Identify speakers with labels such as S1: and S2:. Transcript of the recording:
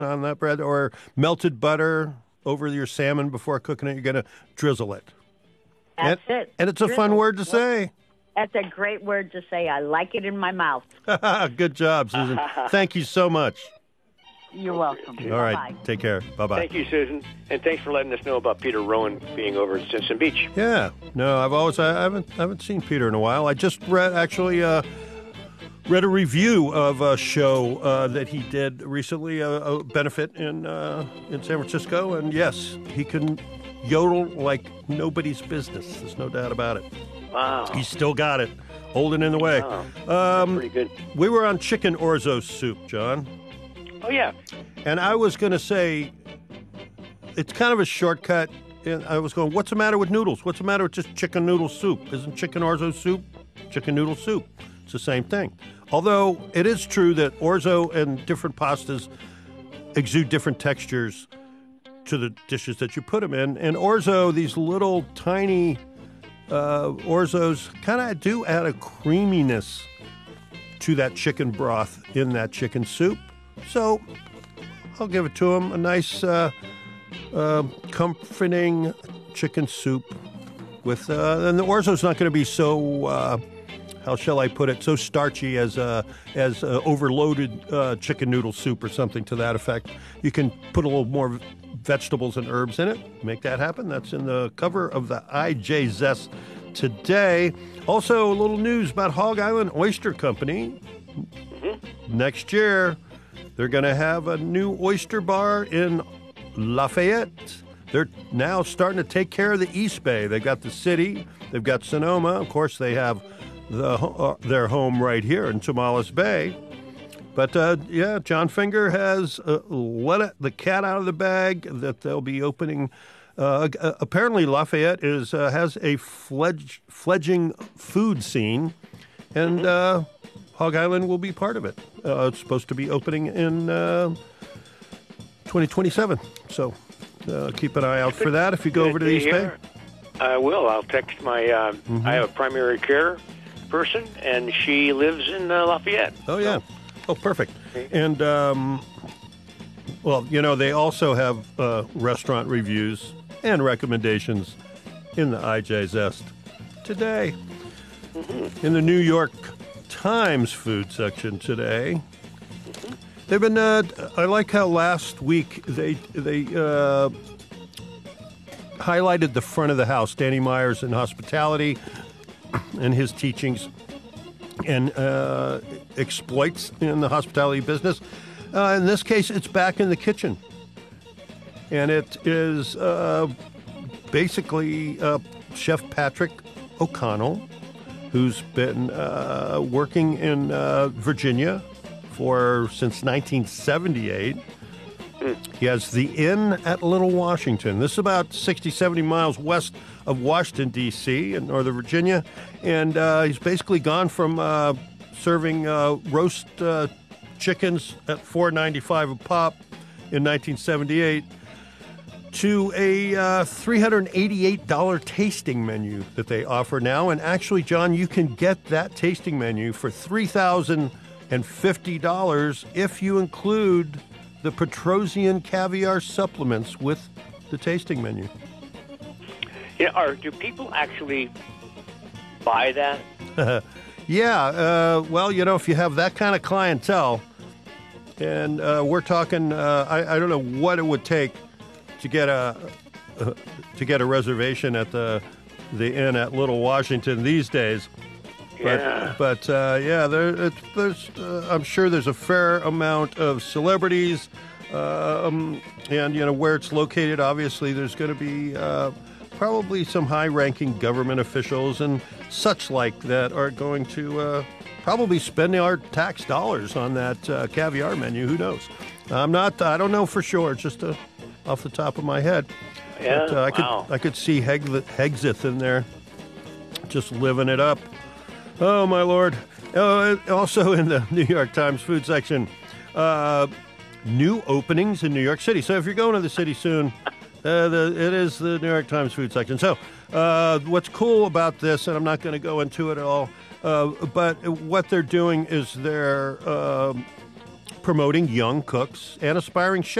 S1: on that bread, or melted butter over your salmon before cooking it. You're going to drizzle it.
S2: That's it.
S1: And it's a fun word to say.
S2: That's a great word to say. I like it in my mouth.
S1: Good job, Susan. Thank you so much.
S2: You're welcome.
S1: All right.
S2: Bye-bye.
S1: Take care. Bye-bye.
S3: Thank you, Susan. And thanks for letting us know about Peter Rowan being over at Stinson Beach.
S1: Yeah. No, I haven't seen Peter in a while. I just read a review of a show that he did recently, a benefit in San Francisco, and yes, he can yodel like nobody's business. There's no doubt about it.
S3: Wow.
S1: He's still got it, holding in the way.
S3: Wow. Pretty good.
S1: We were on chicken orzo soup, John.
S3: Oh, yeah.
S1: And I was going to say, it's kind of a shortcut. And I was going, what's the matter with noodles? What's the matter with just chicken noodle soup? Isn't chicken orzo soup chicken noodle soup? It's the same thing. Although it is true that orzo and different pastas exude different textures to the dishes that you put them in. And orzo, these little tiny orzos, kind of do add a creaminess to that chicken broth in that chicken soup. So I'll give it to him. A nice, comforting chicken soup with, and the orzo's not going to be so, how shall I put it, so starchy as overloaded chicken noodle soup or something to that effect. You can put a little more vegetables and herbs in it. Make that happen. That's in the cover of the IJ Zest today. Also, a little news about Hog Island Oyster Company. Mm-hmm. Next year, they're going to have a new oyster bar in Lafayette. They're now starting to take care of the East Bay. They've got the city. They've got Sonoma. Of course, they have their home right here in Tomales Bay. But, John Finger has let the cat out of the bag that they'll be opening. Apparently, Lafayette has a fledgling food scene, and Hog Island will be part of it. It's supposed to be opening in 2027. So keep an eye out for that if you go over to the East Bay.
S3: I will. I'll text my... I have a primary care person, and she lives in Lafayette.
S1: Oh, yeah. Oh, perfect. And, they also have restaurant reviews and recommendations in the IJ Zest today. Mm-hmm. In the New York Times food section today, they've been, I like how last week they highlighted the front of the house, Danny Myers in hospitality and his teachings and exploits in the hospitality business. In this case, it's back in the kitchen. And it is basically Chef Patrick O'Connell, who's been working in Virginia since 1978. He has the Inn at Little Washington. This is about 60, 70 miles west of Washington, D.C. in Northern Virginia. And he's basically gone from serving roast chickens at $4.95 a pop in 1978 to a $388 tasting menu that they offer now. And actually, John, you can get that tasting menu for $3,050 if you include the Petrosian caviar supplements with the tasting menu.
S3: Yeah, do people actually buy that?
S1: Yeah. If you have that kind of clientele, and we're talking, I don't know what it would take to get a reservation at the Inn at Little Washington these days. But there's I'm sure there's a fair amount of celebrities, and where it's located. Obviously, there's going to be probably some high-ranking government officials and such like that are going to probably spend our tax dollars on that caviar menu. Who knows? I don't know for sure. It's just off the top of my head.
S3: Yeah,
S1: but, I could see Hegseth in there, just living it up. Oh, my Lord. Also in the New York Times food section, new openings in New York City. So if you're going to the city soon, it is the New York Times food section. So what's cool about this, and I'm not going to go into it at all, but what they're doing is they're promoting young cooks and aspiring chefs.